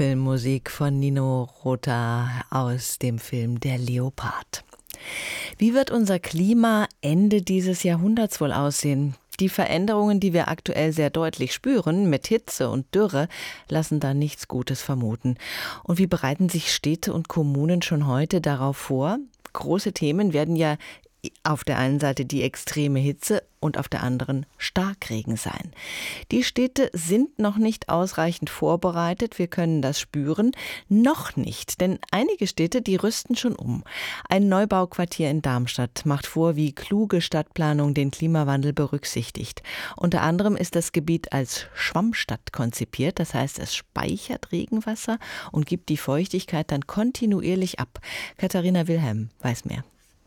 Filmmusik von Nino Rota aus dem Film Der Leopard. Wie wird unser Klima Ende dieses Jahrhunderts wohl aussehen? Die Veränderungen, die wir aktuell sehr deutlich spüren, mit Hitze und Dürre, lassen da nichts Gutes vermuten. Und wie bereiten sich Städte und Kommunen schon heute darauf vor? Große Themen werden ja auf der einen Seite die extreme Hitze und auf der anderen Starkregen sein. Die Städte sind noch nicht ausreichend vorbereitet, wir können das spüren. Noch nicht, denn einige Städte, die rüsten schon um. Ein Neubauquartier in Darmstadt macht vor, wie kluge Stadtplanung den Klimawandel berücksichtigt. Unter anderem ist das Gebiet als Schwammstadt konzipiert, das heißt, es speichert Regenwasser und gibt die Feuchtigkeit dann kontinuierlich ab. Katharina Wilhelm weiß mehr.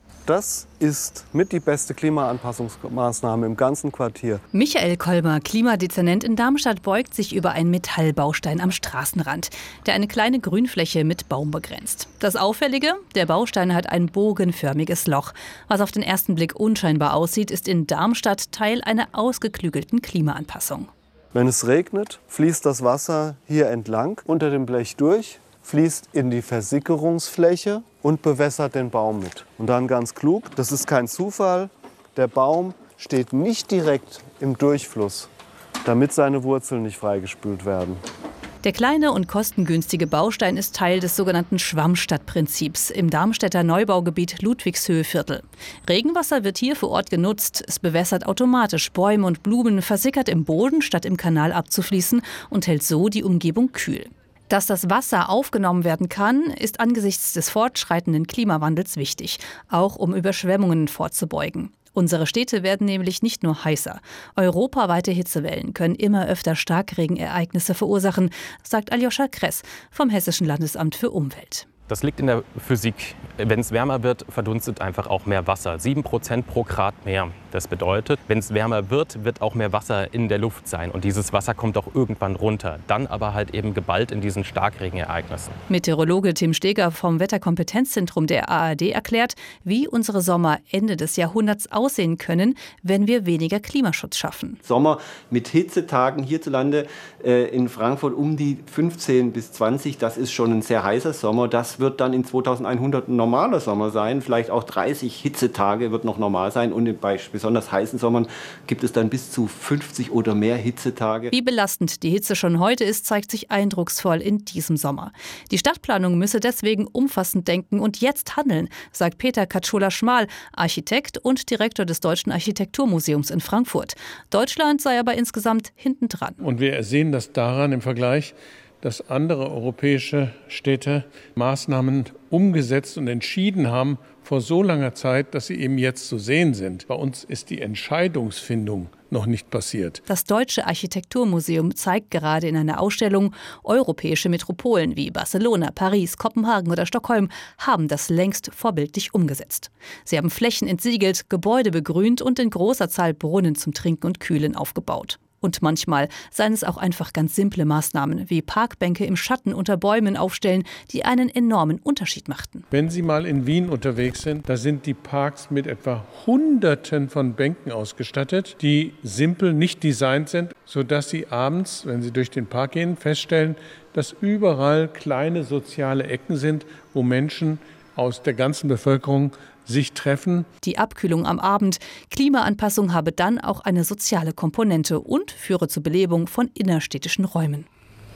Das ist mit die beste Klimaanpassungsmaßnahme im ganzen Quartier. Michael Kolmer, Klimadezernent in Darmstadt, beugt sich über einen Metallbaustein am Straßenrand, der eine kleine Grünfläche mit Baum begrenzt. Das Auffällige? Der Baustein hat ein bogenförmiges Loch. Was auf den ersten Blick unscheinbar aussieht, ist in Darmstadt Teil einer ausgeklügelten Klimaanpassung. Wenn es regnet, fließt das Wasser hier entlang unter dem Blech durch, fließt in die Versickerungsfläche und bewässert den Baum mit. Und dann ganz klug, das ist kein Zufall, der Baum steht nicht direkt im Durchfluss, damit seine Wurzeln nicht freigespült werden. Der kleine und kostengünstige Baustein ist Teil des sogenannten Schwammstadtprinzips im Darmstädter Neubaugebiet Ludwigshöhe-Viertel. Regenwasser wird hier vor Ort genutzt, es bewässert automatisch Bäume und Blumen, versickert im Boden, statt im Kanal abzufließen und hält so die Umgebung kühl. Dass das Wasser aufgenommen werden kann, ist angesichts des fortschreitenden Klimawandels wichtig, auch um Überschwemmungen vorzubeugen. Unsere Städte werden nämlich nicht nur heißer. Europaweite Hitzewellen können immer öfter Starkregenereignisse verursachen, sagt Aljoscha Kress vom Hessischen Landesamt für Umwelt. Das liegt in der Physik. Wenn es wärmer wird, verdunstet einfach auch mehr Wasser. 7% pro Grad mehr. Das bedeutet, wenn es wärmer wird, wird auch mehr Wasser in der Luft sein. Und dieses Wasser kommt auch irgendwann runter. Dann aber halt eben geballt in diesen Starkregenereignissen. Meteorologe Tim Steger vom Wetterkompetenzzentrum der ARD erklärt, wie unsere Sommer Ende des Jahrhunderts aussehen können, wenn wir weniger Klimaschutz schaffen. Sommer mit Hitzetagen hierzulande in Frankfurt um die 15 bis 20, das ist schon ein sehr heißer Sommer. Das wird dann in 2100 ein normaler Sommer sein. Vielleicht auch 30 Hitzetage wird noch normal sein. Und bei besonders heißen Sommern gibt es dann bis zu 50 oder mehr Hitzetage. Wie belastend die Hitze schon heute ist, zeigt sich eindrucksvoll in diesem Sommer. Die Stadtplanung müsse deswegen umfassend denken und jetzt handeln, sagt Peter Katschola-Schmal, Architekt und Direktor des Deutschen Architekturmuseums in Frankfurt. Deutschland sei aber insgesamt hintendran. Und wir sehen das daran im Vergleich, dass andere europäische Städte Maßnahmen umgesetzt und entschieden haben vor so langer Zeit, dass sie eben jetzt zu sehen sind. Bei uns ist die Entscheidungsfindung noch nicht passiert. Das Deutsche Architekturmuseum zeigt gerade in einer Ausstellung, europäische Metropolen wie Barcelona, Paris, Kopenhagen oder Stockholm haben das längst vorbildlich umgesetzt. Sie haben Flächen entsiegelt, Gebäude begrünt und in großer Zahl Brunnen zum Trinken und Kühlen aufgebaut. Und manchmal seien es auch einfach ganz simple Maßnahmen, wie Parkbänke im Schatten unter Bäumen aufstellen, die einen enormen Unterschied machten. Wenn Sie mal in Wien unterwegs sind, da sind die Parks mit etwa Hunderten von Bänken ausgestattet, die simpel nicht designt sind, sodass Sie abends, wenn Sie durch den Park gehen, feststellen, dass überall kleine soziale Ecken sind, wo Menschen aus der ganzen Bevölkerung sich treffen. Die Abkühlung am Abend, Klimaanpassung habe dann auch eine soziale Komponente und führe zur Belebung von innerstädtischen Räumen.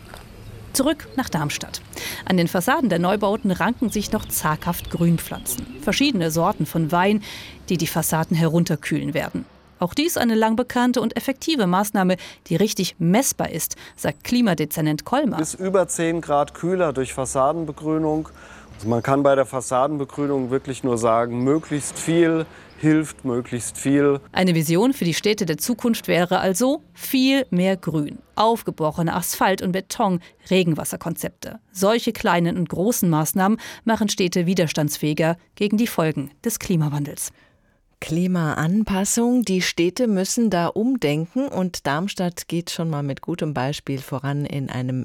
Zurück nach Darmstadt. An den Fassaden der Neubauten ranken sich noch zaghaft Grünpflanzen. Verschiedene Sorten von Wein, die die Fassaden herunterkühlen werden. Auch dies eine lang bekannte und effektive Maßnahme, die richtig messbar ist, sagt Klimadezernent Kolmer. Bis über 10 Grad kühler durch Fassadenbegrünung. Also man kann bei der Fassadenbegrünung wirklich nur sagen, möglichst viel hilft möglichst viel. Eine Vision für die Städte der Zukunft wäre also viel mehr Grün, aufgebrochener Asphalt und Beton, Regenwasserkonzepte. Solche kleinen und großen Maßnahmen machen Städte widerstandsfähiger gegen die Folgen des Klimawandels. Klimaanpassung, die Städte müssen da umdenken und Darmstadt geht schon mal mit gutem Beispiel voran in einem